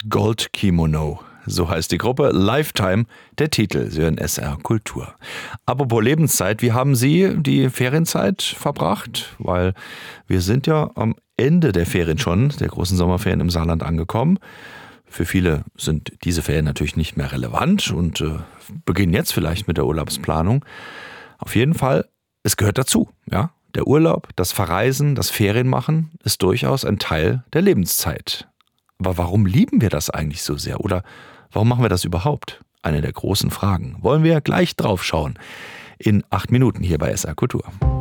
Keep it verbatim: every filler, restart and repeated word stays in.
Gold Kimono. So heißt die Gruppe. Lifetime, der Titel. Sie hören S R Kultur. Apropos Lebenszeit, wie haben Sie die Ferienzeit verbracht? Weil wir sind ja am Ende der Ferien schon, der großen Sommerferien im Saarland angekommen. Für viele sind diese Ferien natürlich nicht mehr relevant und äh, beginnen jetzt vielleicht mit der Urlaubsplanung. Auf jeden Fall, es gehört dazu. Ja? Der Urlaub, das Verreisen, das Ferienmachen ist durchaus ein Teil der Lebenszeit. Aber warum lieben wir das eigentlich so sehr? Oder warum machen wir das überhaupt? Eine der großen Fragen. Wollen wir gleich drauf schauen. In acht Minuten hier bei S R Kultur.